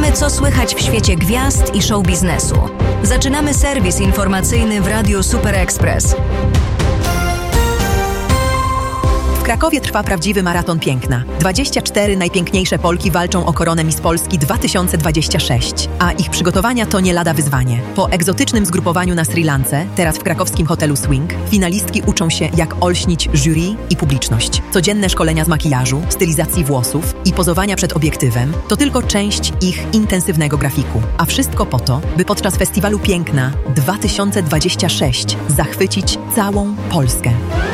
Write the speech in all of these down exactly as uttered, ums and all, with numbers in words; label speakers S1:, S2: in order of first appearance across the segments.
S1: Wiemy, co słychać w świecie gwiazd i show biznesu. Zaczynamy serwis informacyjny w Radiu Super Express.
S2: W Krakowie trwa prawdziwy maraton piękna. dwadzieścia cztery najpiękniejsze Polki walczą o koronę Miss Polski dwa tysiące dwadzieścia sześć, a ich przygotowania to nie lada wyzwanie. Po egzotycznym zgrupowaniu na Sri Lance, teraz w krakowskim hotelu Swing, finalistki uczą się, jak olśnić jury i publiczność. Codzienne szkolenia z makijażu, stylizacji włosów i pozowania przed obiektywem to tylko część ich intensywnego grafiku. A wszystko po to, by podczas Festiwalu Piękna dwa tysiące dwadzieścia sześć zachwycić całą Polskę.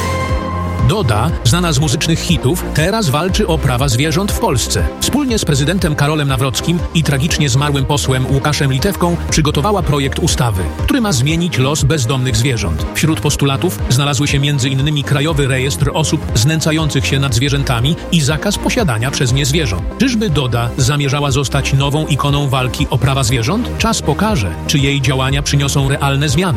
S3: Doda, znana z muzycznych hitów, teraz walczy o prawa zwierząt w Polsce. Wspólnie z prezydentem Karolem Nawrockim i tragicznie zmarłym posłem Łukaszem Litewką przygotowała projekt ustawy, który ma zmienić los bezdomnych zwierząt. Wśród postulatów znalazły się między innymi krajowy rejestr osób znęcających się nad zwierzętami i zakaz posiadania przez nie zwierząt. Czyżby Doda zamierzała zostać nową ikoną walki o prawa zwierząt? Czas pokaże, czy jej działania przyniosą realne zmiany.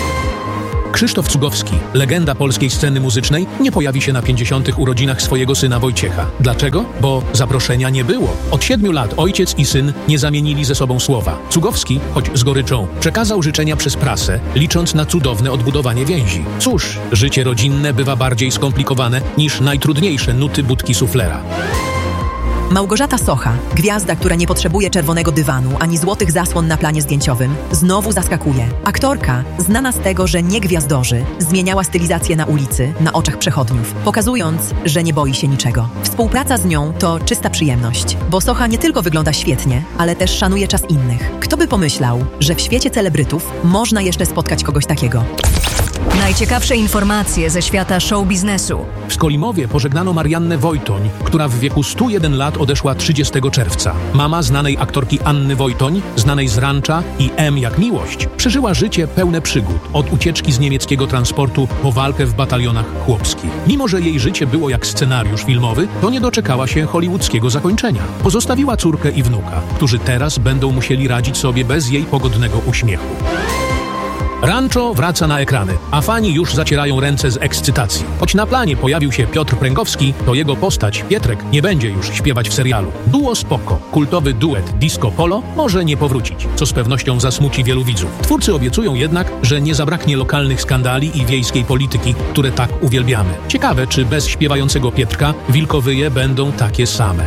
S3: Krzysztof Cugowski, legenda polskiej sceny muzycznej, nie pojawi się na pięćdziesiątych urodzinach swojego syna Wojciecha. Dlaczego? Bo zaproszenia nie było. Od siedmiu lat ojciec i syn nie zamienili ze sobą słowa. Cugowski, choć z goryczą, przekazał życzenia przez prasę, licząc na cudowne odbudowanie więzi. Cóż, życie rodzinne bywa bardziej skomplikowane niż najtrudniejsze nuty budki suflera.
S2: Małgorzata Socha, gwiazda, która nie potrzebuje czerwonego dywanu ani złotych zasłon na planie zdjęciowym, znowu zaskakuje. Aktorka, znana z tego, że nie gwiazdorzy, zmieniała stylizację na ulicy, na oczach przechodniów, pokazując, że nie boi się niczego. Współpraca z nią to czysta przyjemność, bo Socha nie tylko wygląda świetnie, ale też szanuje czas innych. Kto by pomyślał, że w świecie celebrytów można jeszcze spotkać kogoś takiego?
S1: Najciekawsze informacje ze świata show biznesu.
S3: W Skolimowie pożegnano Mariannę Wojtoń, która w wieku stu jeden lat odeszła trzydziestego czerwca. Mama znanej aktorki Anny Wojtoń, znanej z Rancza i M jak miłość, przeżyła życie pełne przygód, od ucieczki z niemieckiego transportu po walkę w batalionach chłopskich. Mimo że jej życie było jak scenariusz filmowy, to nie doczekała się hollywoodzkiego zakończenia. Pozostawiła córkę i wnuka, którzy teraz będą musieli radzić sobie bez jej pogodnego uśmiechu. Rancho wraca na ekrany, a fani już zacierają ręce z ekscytacji. Choć na planie pojawił się Piotr Pręgowski, to jego postać, Pietrek, nie będzie już śpiewać w serialu. Duo spoko, kultowy duet Disco Polo może nie powrócić, co z pewnością zasmuci wielu widzów. Twórcy obiecują jednak, że nie zabraknie lokalnych skandali i wiejskiej polityki, które tak uwielbiamy. Ciekawe, czy bez śpiewającego Pietrka wilkowyje będą takie same.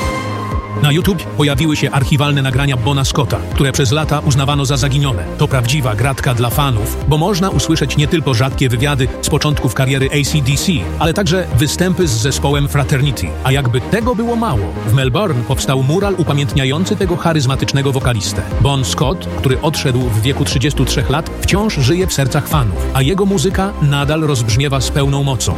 S3: Na YouTube pojawiły się archiwalne nagrania Bona Scotta, które przez lata uznawano za zaginione. To prawdziwa gratka dla fanów, bo można usłyszeć nie tylko rzadkie wywiady z początków kariery A C D C, ale także występy z zespołem Fraternity. A jakby tego było mało, w Melbourne powstał mural upamiętniający tego charyzmatycznego wokalistę. Bon Scott, który odszedł w wieku trzydziestu trzech lat, wciąż żyje w sercach fanów, a jego muzyka nadal rozbrzmiewa z pełną mocą.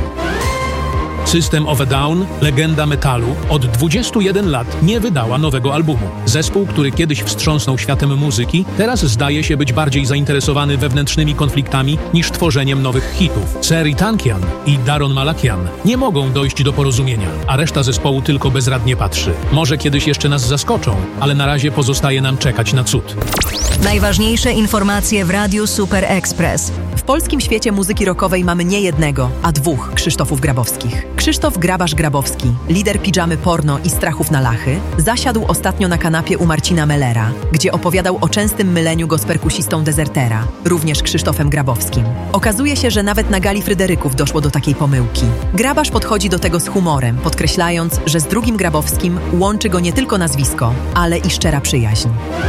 S3: System of a Down, legenda metalu, od dwudziestu jeden lat nie wydała nowego albumu. Zespół, który kiedyś wstrząsnął światem muzyki, teraz zdaje się być bardziej zainteresowany wewnętrznymi konfliktami niż tworzeniem nowych hitów. Seri Tankian i Daron Malakian nie mogą dojść do porozumienia, a reszta zespołu tylko bezradnie patrzy. Może kiedyś jeszcze nas zaskoczą, ale na razie pozostaje nam czekać na cud.
S1: Najważniejsze informacje w Radiu Super Express.
S2: W polskim świecie muzyki rockowej mamy nie jednego, a dwóch Krzysztofów Grabowskich. Krzysztof Grabasz-Grabowski, lider Pidżamy Porno i Strachów na Lachy, zasiadł ostatnio na kanapie u Marcina Mellera, gdzie opowiadał o częstym myleniu go z perkusistą Dezertera, również Krzysztofem Grabowskim. Okazuje się, że nawet na gali Fryderyków doszło do takiej pomyłki. Grabasz podchodzi do tego z humorem, podkreślając, że z drugim Grabowskim łączy go nie tylko nazwisko, ale i szczera przyjaźń.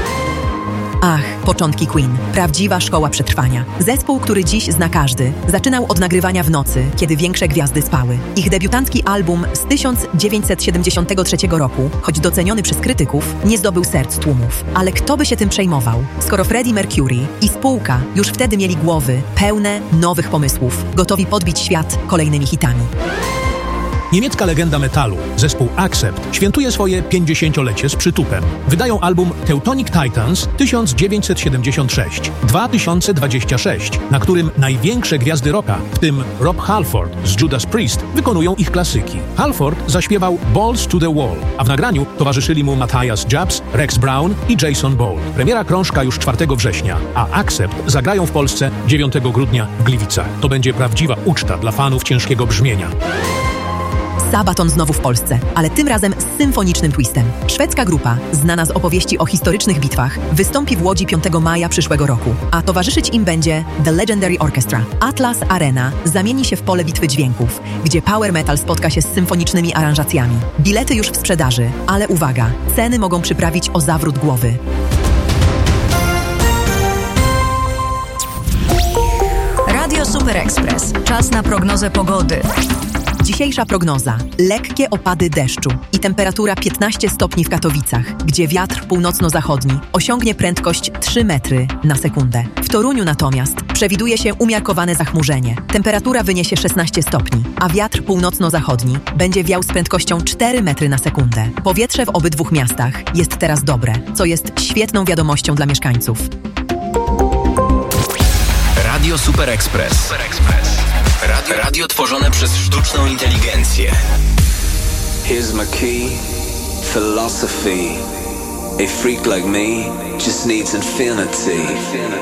S2: Ach, początki Queen. Prawdziwa szkoła przetrwania. Zespół, który dziś zna każdy, zaczynał od nagrywania w nocy, kiedy większe gwiazdy spały. Ich debiutancki album z tysiąc dziewięćset siedemdziesiątego trzeciego roku, choć doceniony przez krytyków, nie zdobył serc tłumów. Ale kto by się tym przejmował, skoro Freddie Mercury i spółka już wtedy mieli głowy pełne nowych pomysłów, gotowi podbić świat kolejnymi hitami.
S3: Niemiecka legenda metalu, zespół Accept, świętuje swoje pięćdziesięciolecie z przytupem. Wydają album Teutonic Titans tysiąc dziewięćset siedemdziesiąt sześć dwa tysiące dwadzieścia sześć, na którym największe gwiazdy rocka, w tym Rob Halford z Judas Priest, wykonują ich klasyki. Halford zaśpiewał Balls to the Wall, a w nagraniu towarzyszyli mu Matthias Jabs, Rex Brown i Jason Bold. Premiera krążka już czwartego września, a Accept zagrają w Polsce dziewiątego grudnia w Gliwicach. To będzie prawdziwa uczta dla fanów ciężkiego brzmienia.
S2: Sabaton znowu w Polsce, ale tym razem z symfonicznym twistem. Szwedzka grupa, znana z opowieści o historycznych bitwach, wystąpi w Łodzi piątego maja przyszłego roku, a towarzyszyć im będzie The Legendary Orchestra. Atlas Arena zamieni się w pole bitwy dźwięków, gdzie power metal spotka się z symfonicznymi aranżacjami. Bilety już w sprzedaży, ale uwaga, ceny mogą przyprawić o zawrót głowy.
S1: Radio Super Express. Czas na prognozę pogody.
S2: Dzisiejsza prognoza. Lekkie opady deszczu i temperatura piętnaście stopni w Katowicach, gdzie wiatr północno-zachodni osiągnie prędkość trzy metry na sekundę. W Toruniu natomiast przewiduje się umiarkowane zachmurzenie. Temperatura wyniesie szesnaście stopni, a wiatr północno-zachodni będzie wiał z prędkością cztery metry na sekundę. Powietrze w obydwu miastach jest teraz dobre, co jest świetną wiadomością dla mieszkańców.
S4: Radio Super Express. Super Express. Radio, radio tworzone przez sztuczną inteligencję.
S5: Here's my key, philosophy. A freak like me just needs infinity.